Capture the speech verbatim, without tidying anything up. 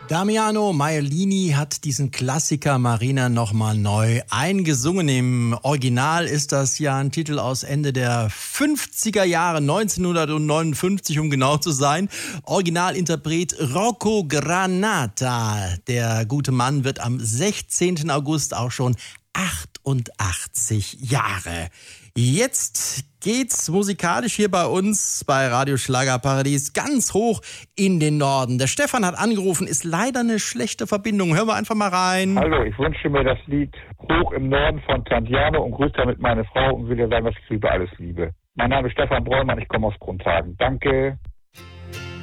Damiano Maiolini hat diesen Klassiker Marina nochmal neu eingesungen. Im Original ist das ja ein Titel aus Ende der fünfziger Jahre, neunzehnhundertneunundfünfzig, um genau zu sein. Originalinterpret Rocco Granata. Der gute Mann wird am sechzehnten August auch schon achtundachtzig Jahre. Jetzt geht's musikalisch hier bei uns bei Radio Schlagerparadies ganz hoch in den Norden. Der Stefan hat angerufen, ist leider eine schlechte Verbindung. Hören wir einfach mal rein. Hallo, ich wünsche mir das Lied Hoch im Norden von Tantiano und grüße damit meine Frau und will dir sagen, dass ich über alles liebe. Mein Name ist Stefan Bräumann, ich komme aus Grundhagen. Danke.